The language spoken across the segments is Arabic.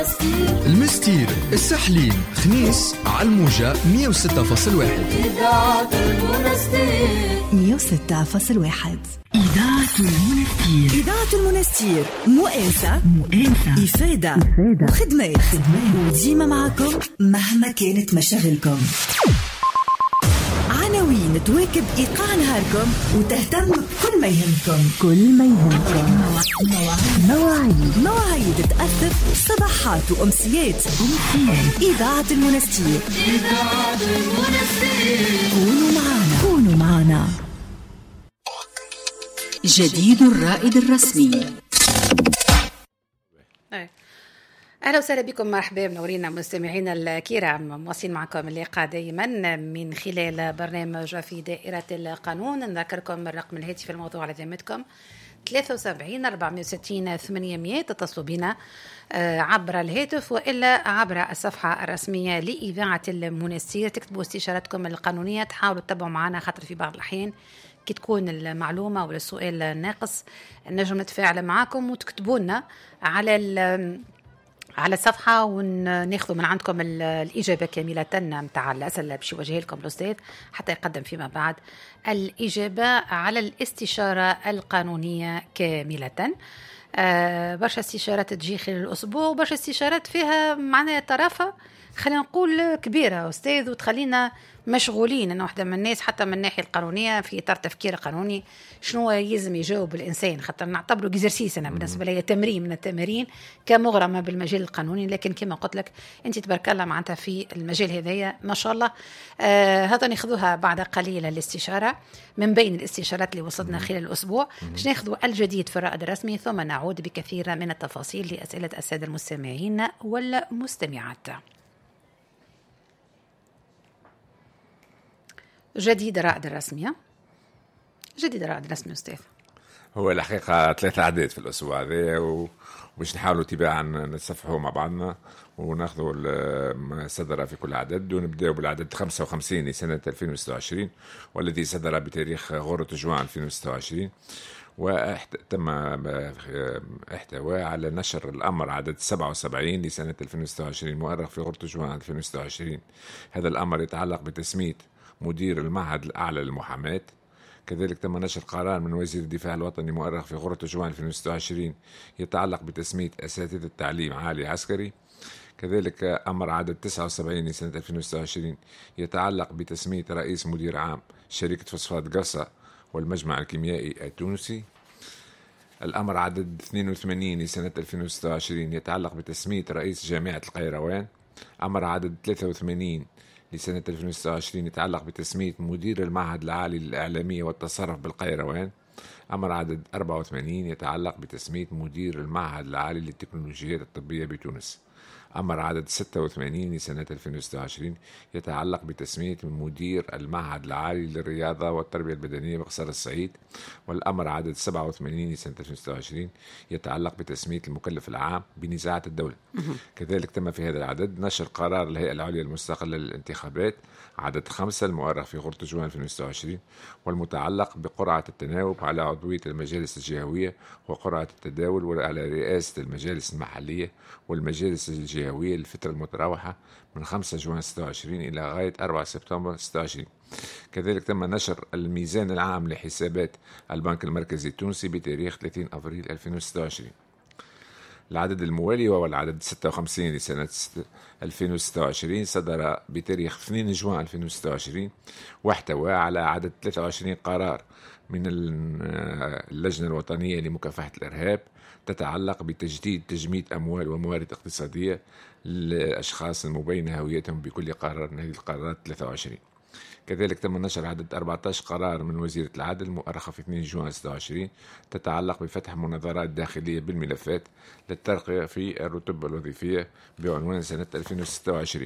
المستير السحلين خميس على الموجة 106.1 إذاعة المنستير 106.1 إذاعة المنستير مؤانسة إفادة وخدمات وديما معكم مهما كانت مشاغلكم. عناوين تواكب إيقاع نهاركم وتهتم بكل ما يهمكم. مواعيد تأثر صباحات وأمسيات. إذاعة المنستير كونوا معنا. جديد الرائد الرسمي. أهلا وسهلا بكم، مرحبا منورينا مستمعينا الكرام، مواصلين معكم اللقاء دائما من خلال برنامج في دائرة القانون. نذكركم الرقم الهاتفي الموضوع على ذمتكم 73 460 800. تتصلوا بنا عبر الهاتف وإلا عبر الصفحة الرسمية لإذاعة المنستير. تكتبوا استشارتكم القانونية، تحاولوا تتبعوا معنا، خاطر في بعض الأحيان كي تكون المعلومة ولا السؤال ناقص نجم نتفاعل معكم وتكتبوا لنا على الصفحة وناخذ من عندكم الإجابة كاملة متاع الأسئلة باش يوجه لكم الأستاذ حتى يقدم فيما بعد الإجابة على الاستشارة القانونية كاملة. برشا استشارات تجي خلال الأسبوع وبرشا استشارات فيها معناها طرافة خلينا نقول كبيرة أستاذ، وتخلينا مشغولين أنه واحدة من الناس حتى من الناحية القانونية في إطار تفكير قانوني شنو يلزم يجاوب الإنسان، خاطر نعتبره جزرسيس. أنا بالنسبة لي تمرين من التمارين كمغرمة بالمجال القانوني، لكن كما قلت لك أنت تبارك الله معناتها في المجال هذايا ما شاء الله. هذا ناخذوها بعد قليل الاستشارة من بين الاستشارات اللي وصلنا خلال الأسبوع باش ناخذوا الجديد في الرائد الرسمي، ثم نعود بكثير من التفاصيل لأسئلة السادة المستمعين والمستمعات. جديد الرائد الرسمي. جديد الرائد الرسمي أستاذ، هو الحقيقة 3 أعداد في الأسبوع هذا ومش نحاولوا تباعا نتصفحوا مع بعضنا وناخذوا ما صدر في كل عدد، ونبدأ بالعدد 55 لسنة 2026 والذي صدر بتاريخ غورة جوان 2026 وتم احتواء على نشر الأمر عدد 77 لسنة 2026 مؤرخ في غورة جوان 2026. هذا الأمر يتعلق بتسمية مدير المعهد الأعلى للمحاماة. كذلك تم نشر قرار من وزير الدفاع الوطني مؤرخ في غورة جوان 2026 يتعلق بتسمية أساتذة التعليم عالي عسكري. كذلك أمر عدد 79 لسنة 2026 يتعلق بتسمية رئيس مدير عام شركة فوسفات قصة والمجمع الكيميائي التونسي. الأمر عدد 82 لسنة 2026 يتعلق بتسمية رئيس جامعة القيروان. أمر عدد 83 لسنة 2026 يتعلق بتسمية مدير المعهد العالي للإعلامية والتصرف بالقيروان. أمر عدد 84 يتعلق بتسمية مدير المعهد العالي للتكنولوجيات الطبية بتونس. أمر عدد 86 لسنة 2026 يتعلق بتسمية مدير المعهد العالي للرياضة والتربية البدنية بقصر الصعيد. والأمر عدد 87 لسنة 2026 يتعلق بتسمية المكلف العام بنزاعة الدولة. كذلك تم في هذا العدد نشر قرار الهيئة العليا المستقلة للانتخابات عدد 5 المؤرخ في غورة جوان 2026 والمتعلق بقرعة التناوب على عضوية المجالس الجهوية وقرعة التداول وعلى رئاسة المجالس المحلية والمجالس الجهوية للفترة المتراوحة من 5 جوان 26 إلى غاية 4 سبتمبر 26. كذلك تم نشر الميزان العام لحسابات البنك المركزي التونسي بتاريخ 30 أبريل 2026. العدد الموالي وهو العدد 56 لسنة 2026 صدر بتاريخ 2 جوان 2026 واحتوى على عدد 23 قرار من اللجنة الوطنية لمكافحة الإرهاب تتعلق بتجديد تجميد أموال وموارد اقتصادية للأشخاص المبين هويتهم بكل قرار من هذه القرارات 23. كذلك تم نشر عدد 14 قرار من وزيرة العدل مؤرخة في 2 جوان 26 تتعلق بفتح مناظرات داخلية بالملفات للترقية في الرتب الوظيفية بعنوان سنة 2026.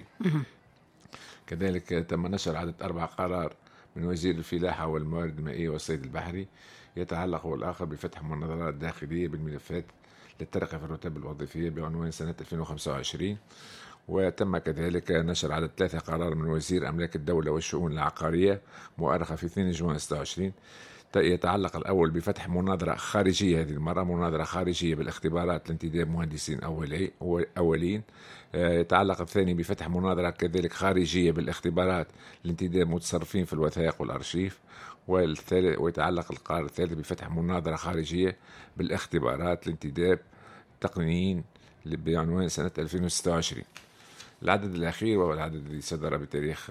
كذلك تم نشر عدد 4 قرار من وزير الفلاحة والموارد المائية والصيد البحري يتعلق والآخر بفتح مناظرات داخلية بالملفات للترقية في الرتب الوظيفية بعنوان سنة 2025. وتم كذلك نشر عدد 3 قرار من وزير أملاك الدولة والشؤون العقارية مؤرخة في 2 جوان 26 يتعلق الأول بفتح مناظرة خارجية، هذه المرة مناظرة خارجية بالاختبارات لانتداب مهندسين أولين. يتعلق الثاني بفتح مناظرة كذلك خارجية بالاختبارات لانتداب متصرفين في الوثائق والأرشيف. ويتعلق القرار الثالث بفتح مناظرة خارجية بالاختبارات لانتداب تقنيين بعنوان سنة 2026. العدد الأخير وهو العدد الذي صدر بتاريخ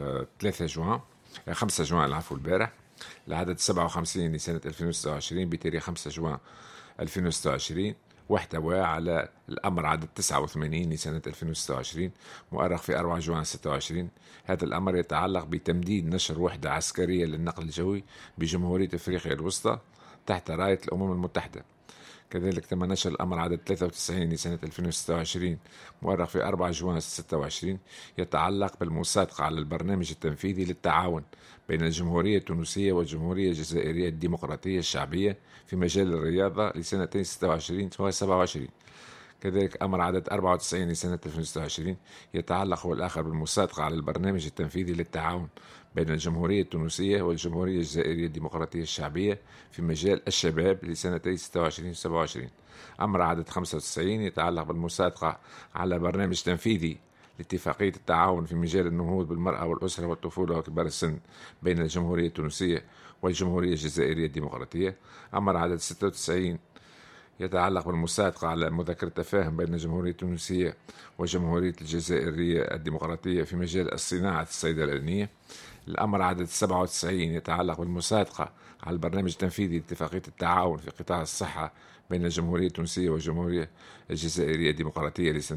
5 جوان العفو البارح، العدد 57 لسنة 2026 بتاريخ 5 جوان 2026، واحتوى على الأمر عدد 89 لسنة 2026 مؤرخ في 4 جوان 26. هذا الأمر يتعلق بتمديد نشر وحدة عسكرية للنقل الجوي بجمهورية أفريقيا الوسطى تحت راية الأمم المتحدة. كذلك تم نشر الأمر عدد 93 لسنة 2026 مؤرخ في 4 جوان 26 يتعلق بالمصادقة على البرنامج التنفيذي للتعاون بين الجمهورية التونسية والجمهورية الجزائرية الديمقراطية الشعبية في مجال الرياضة لسنتين 26 و 27. كذلك أمر عدد 94 لسنة 2026 يتعلق والآخر بالمصادقة على البرنامج التنفيذي للتعاون بين الجمهورية التونسية والجمهورية الجزائرية الديمقراطية الشعبية في مجال الشباب لسنتين 26 و 27. أمر عدد 95 يتعلق بالمصادقة على برنامج تنفيذي لاتفاقية التعاون في مجال النهوض بالمرأة والأسرة والطفولة وكبار السن بين الجمهورية التونسية والجمهورية الجزائرية الديمقراطية. أمر عدد 96 يتعلق بالمصادقة على مذكرة تفاهم بين الجمهورية التونسية وجمهورية الجزائرية الديمقراطية في مجال الصناعة الصيدلانية. الأمر عدد 97 يتعلق بالمصادقة على البرنامج التنفيذي لاتفاقية التعاون في قطاع الصحة بين الجمهورية التونسية والجمهورية الجزائرية الديمقراطية لسنة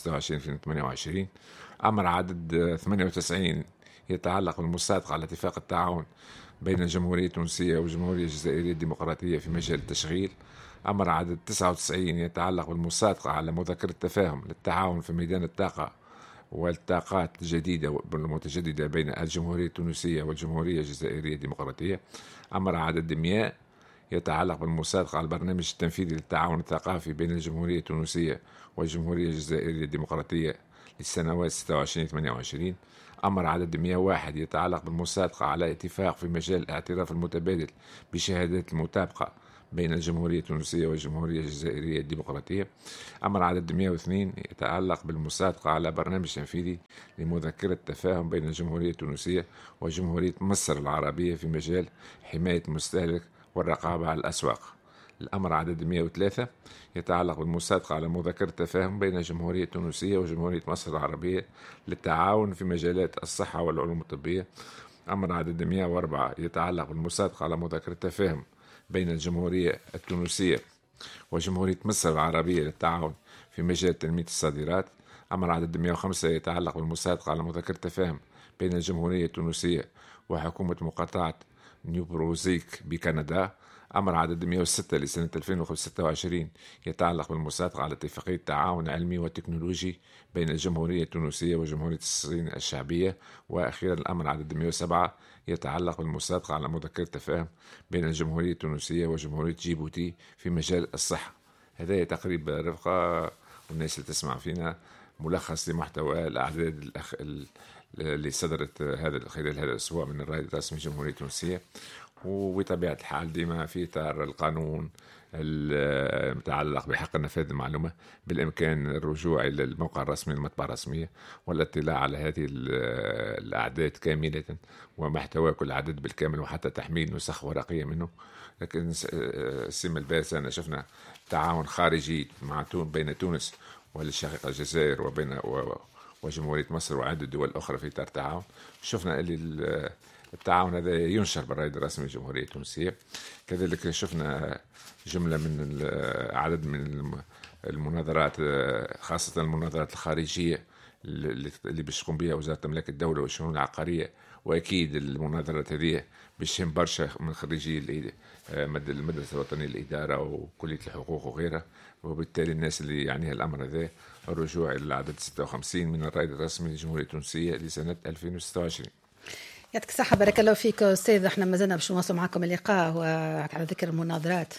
2026-2028. أمر عدد 98 يتعلق بالمصادقة على اتفاق التعاون بين الجمهورية التونسية والجمهورية الجزائرية الديمقراطية في مجال التشغيل. أمر عدد 99 يتعلق بالمصادقة على مذكرة تفاهم للتعاون في ميدان الطاقة والطاقات الجديدة والمتجددة بين الجمهورية التونسية والجمهورية الجزائرية الديمقراطية. أمر عدد 100 يتعلق بالمصادقة على البرنامج التنفيذي للتعاون الثقافي بين الجمهورية التونسية والجمهورية الجزائرية الديمقراطية للسنوات 26-28. أمر عدد 101 يتعلق بالمصادقة على اتفاق في مجال الاعتراف المتبادل بشهادات المطابقة بين الجمهورية التونسية والجمهورية الجزائرية الديمقراطية. أمر عدد 102 يتعلق بالمصادقة على برنامج تنفيذي لمذكرة تفاهم بين الجمهورية التونسية وجمهورية مصر العربية في مجال حماية المستهلك والرقابة على الأسواق. الأمر عدد 103 يتعلق بالمصادقة على مذكرة تفاهم بين الجمهورية التونسية وجمهورية مصر العربية للتعاون في مجالات الصحة والعلوم الطبية. أمر عدد 104 يتعلق بالمصادقة على مذكرة تفاهم بين الجمهورية التونسية وجمهورية مصر العربية للتعاون في مجال تنمية الصادرات. أمر عدد 105 يتعلق بالمصادقة على مذكرة تفاهم بين الجمهورية التونسية وحكومة مقاطعة نيو بروزيك بكندا. أمر عدد 106 لسنة 2026 يتعلق بالمصادقة على اتفاقية تعاون علمي وتكنولوجي بين الجمهورية التونسية وجمهورية الصين الشعبية. وأخيرا الأمر عدد 107 يتعلق بالمصادقة على مذكرة تفاهم بين الجمهورية التونسية وجمهورية جيبوتي في مجال الصحة. هذا تقريب رفقة والناس اللي تسمع فينا ملخص لمحتوى الأعداد اللي صدرت خلال هذا الأسبوع من الرائد الرسمي الجمهورية التونسية. وبطبيعة الحال ديما في إطار القانون المتعلق بحق نفاذ المعلومة بالإمكان الرجوع إلى الموقع الرسمي المطبعة الرسمية والاطلاع على هذه الأعداد كاملة ومحتوى كل عدد بالكامل وحتى تحميل نسخ ورقية منه. لكن السنة البارحة أنا شفنا تعاون خارجي بين تونس والشقيقة الجزائر وجمهورية مصر وعدة دول أخرى في إطار تعاون. شفنا اللي التعاون هذا ينشر بالرائد الرسمي الجمهورية التونسية. كذلك شفنا جملة من عدد من المناظرات خاصة المناظرات الخارجية اللي باش تقوم بها وزارة أملاك الدولة والشؤون العقارية. وأكيد المناظرات هذه بتشهم برشا من خريجي المدرسة الوطنية للإدارة وكلية الحقوق وغيرها. وبالتالي الناس اللي يعنيها الأمر هذا الرجوع إلى العدد 56 من الرائد الرسمي للجمهورية التونسية لسنة 2026. يعطيك الصحة، بارك الله فيك أستاذ. احنا ما زلنا باش نواصل معكم اللقاء وعلى ذكر المناظرات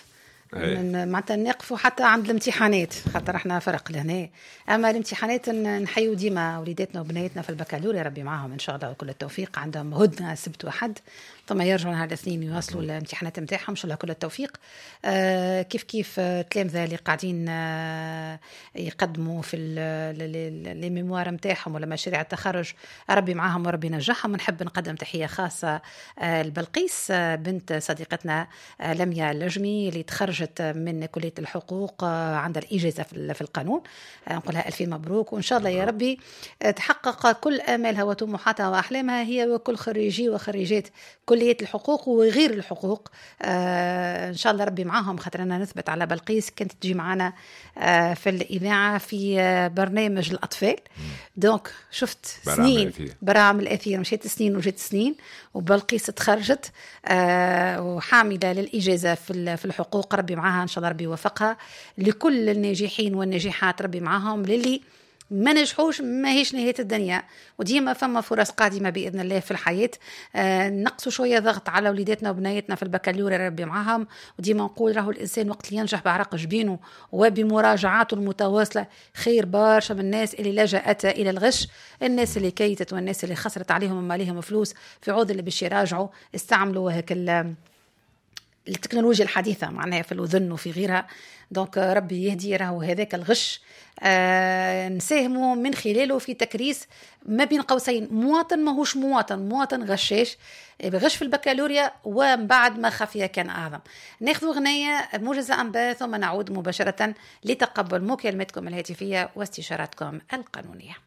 معناتها نقفوا حتى عند الامتحانات، خاطر احنا فرق لهنا. اما الامتحانات نحيوا ديما وليداتنا وبناتنا في البكالوريا، ربي معهم ان شاء الله وكل التوفيق. عندهم هدنه سبت وحد، ثم يرجعوا نهار الاثنين يواصلوا الامتحانات نتاعهم ان شاء الله كل التوفيق. كيف التلامذه اللي قاعدين يقدموا في لي ميموار نتاعهم ولا مشاريع التخرج، ربي معهم وربي ينجحهم. نحب نقدم تحيه خاصه لبلقيس بنت صديقتنا لميا اللجمي اللي تخرجت من كليه الحقوق، عندها الاجازه في القانون. نقولها الف مبروك، وان شاء الله يا ربي تحقق كل امالها وطموحاتها واحلامها هي وكل خريجي وخريجات كليه الحقوق وغير الحقوق. ان شاء الله ربي معاهم، خاطر انا نثبت على بلقيس كانت تجي معنا في الاذاعه في برنامج الاطفال. دونك شفت سنين برامج الاثير، مشيت سنين وجيت سنين، وبلقيس تخرجت وحامله للاجازه في الحقوق. ربي معاها ان شاء الله، ربي يوفقها. لكل الناجحين والناجحات ربي معاهم، للي ما نجحوش ما هيش نهاية الدنيا، وديما فما فرص قادمة بإذن الله في الحياة. نقصوا شوية ضغط على وليداتنا وبنايتنا في البكالوريا ربي معاهم. وديما نقول راهو الإنسان وقت اللي ينجح بعرق جبينه وبمراجعاته المتواصلة خير برشا من الناس اللي لجأت إلى الغش، الناس اللي كيتت والناس اللي خسرت عليهم مالهم فلوس في عوض اللي باش يراجعوا استعملوا هيك التكنولوجيا الحديثة معناها في الأذن وفي غيرها. دونك ربي يهدي راهو هذاك الغش نساهموا من خلاله في تكريس ما بين قوسين مواطن ماهوش مواطن غشاش بغش في البكالوريا، ومن بعد ما خفية كان أعظم. ناخذ غنية موجزة أنباء ثم نعود مباشرة لتقبل مكالمتكم الهاتفية واستشاراتكم القانونية.